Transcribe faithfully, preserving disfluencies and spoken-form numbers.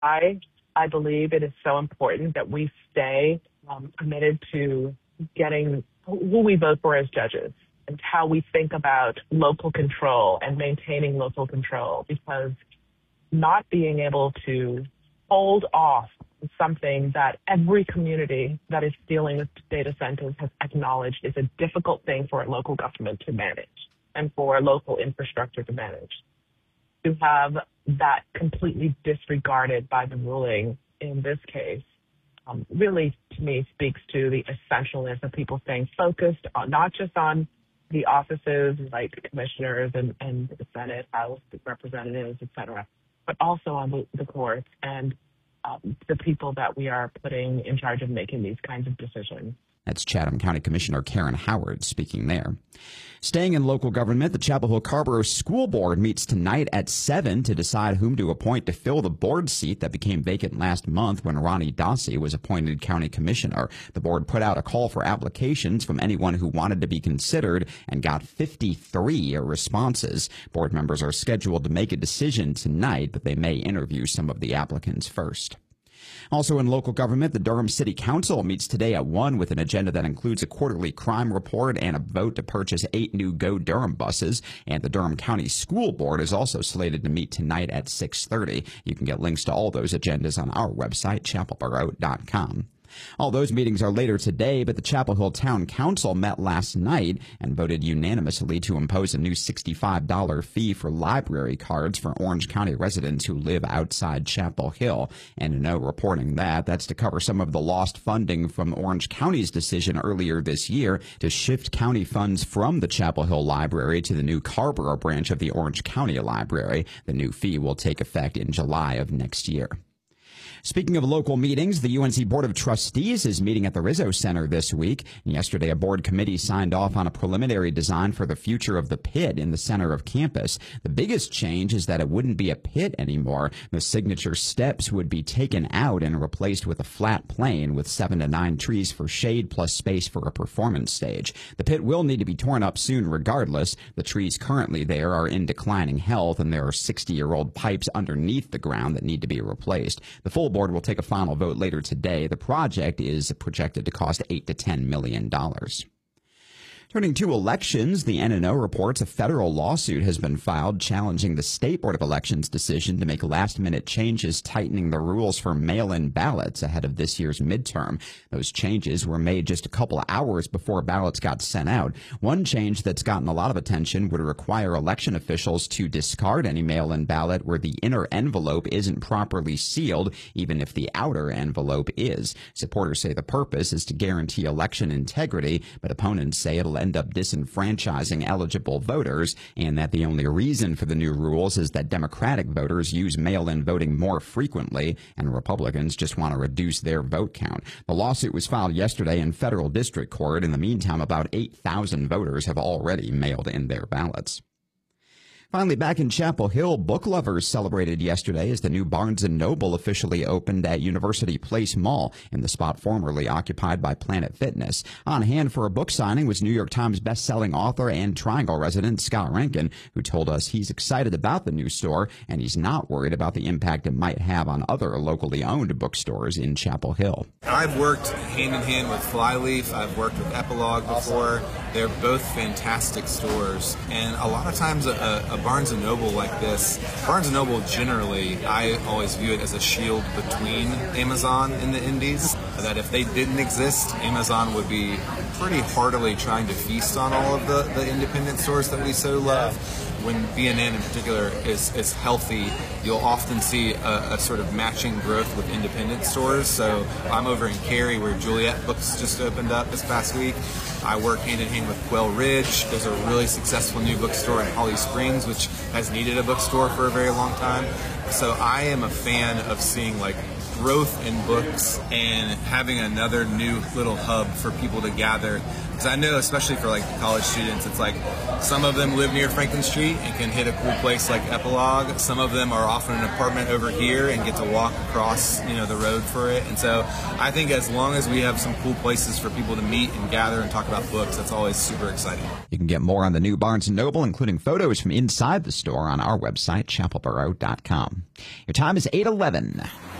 I I believe it is so important that we stay um, committed to getting who we vote for as judges and how we think about local control and maintaining local control, because not being able to hold off something that every community that is dealing with data centers has acknowledged is a difficult thing for a local government to manage and for a local infrastructure to manage. To have that completely disregarded by the ruling in this case um, really, to me, speaks to the essentialness of people staying focused on not just on the offices like commissioners and, and the Senate, House representatives, et cetera, but also on the, the courts and um, the people that we are putting in charge of making these kinds of decisions. That's Chatham County Commissioner Karen Howard speaking there. Staying in local government, the Chapel Hill Carrboro School Board meets tonight at seven to decide whom to appoint to fill the board seat that became vacant last month when Ronnie Dossi was appointed county commissioner. The board put out a call for applications from anyone who wanted to be considered and got fifty-three responses. Board members are scheduled to make a decision tonight, but they may interview some of the applicants first. Also in local government, the Durham City Council meets today at one with an agenda that includes a quarterly crime report and a vote to purchase eight new Go Durham buses. And the Durham County School Board is also slated to meet tonight at six thirty. You can get links to all those agendas on our website, chapel borough dot com. All those meetings are later today, but the Chapel Hill Town Council met last night and voted unanimously to impose a new sixty-five dollars fee for library cards for Orange County residents who live outside Chapel Hill. And no reporting that. That's to cover some of the lost funding from Orange County's decision earlier this year to shift county funds from the Chapel Hill Library to the new Carrboro branch of the Orange County Library. The new fee will take effect in July of next year. Speaking of local meetings, the U N C Board of Trustees is meeting at the Rizzo Center this week. Yesterday, a board committee signed off on a preliminary design for the future of the pit in the center of campus. The biggest change is that it wouldn't be a pit anymore. The signature steps would be taken out and replaced with a flat plane with seven to nine trees for shade plus space for a performance stage. The pit will need to be torn up soon regardless. The trees currently there are in declining health, and there are sixty-year-old pipes underneath the ground that need to be replaced. The full board will take a final vote later today. The project is projected to cost eight to ten million dollars. Turning to elections, the N N O reports a federal lawsuit has been filed challenging the State Board of Elections' decision to make last-minute changes tightening the rules for mail-in ballots ahead of this year's midterm. Those changes were made just a couple hours before ballots got sent out. One change that's gotten a lot of attention would require election officials to discard any mail-in ballot where the inner envelope isn't properly sealed, even if the outer envelope is. Supporters say the purpose is to guarantee election integrity, but opponents say it'll end up disenfranchising eligible voters, and that the only reason for the new rules is that Democratic voters use mail-in voting more frequently, and Republicans just want to reduce their vote count. The lawsuit was filed yesterday in federal district court. In the meantime, about eight thousand voters have already mailed in their ballots. Finally, back in Chapel Hill, book lovers celebrated yesterday as the new Barnes and Noble officially opened at University Place Mall in the spot formerly occupied by Planet Fitness. On hand for a book signing was New York Times bestselling author and Triangle resident Scott Rankin, who told us he's excited about the new store and he's not worried about the impact it might have on other locally owned bookstores in Chapel Hill. I've worked hand in hand with Flyleaf. I've worked with Epilogue before. They're both fantastic stores, and a lot of times a, a Barnes and Noble like this, Barnes and Noble generally, I always view it as a shield between Amazon and the indies, that if they didn't exist, Amazon would be pretty heartily trying to feast on all of the, the independent stores that we so love. When B and N in particular is, is healthy, you'll often see a, a sort of matching growth with independent stores. So I'm over in Cary where Juliet Books just opened up this past week. I work hand in hand with Quail Ridge. There's a really successful new bookstore in Holly Springs, which has needed a bookstore for a very long time. So I am a fan of seeing like growth in books and having another new little hub for people to gather. Because I know, especially for like the college students, it's like some of them live near Franklin Street and can hit a cool place like Epilogue. Some of them are off in an apartment over here and get to walk across, you know, the road for it. And so I think as long as we have some cool places for people to meet and gather and talk about books, that's always super exciting. You can get more on the new Barnes and Noble, including photos from inside the store, on our website, chapel borough dot com. Your time is eight eleven.